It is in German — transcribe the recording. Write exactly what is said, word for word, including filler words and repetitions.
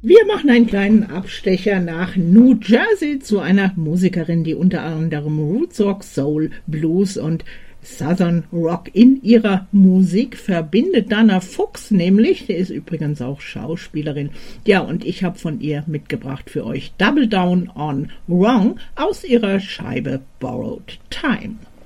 Wir machen einen kleinen Abstecher nach New Jersey zu einer Musikerin, die unter anderem Roots Rock, Soul, Blues und Southern Rock in ihrer Musik verbindet. Dana Fuchs nämlich, die ist übrigens auch Schauspielerin. Ja, und ich habe von ihr mitgebracht für euch Double Down on Wrong aus ihrer Scheibe Borrowed Time.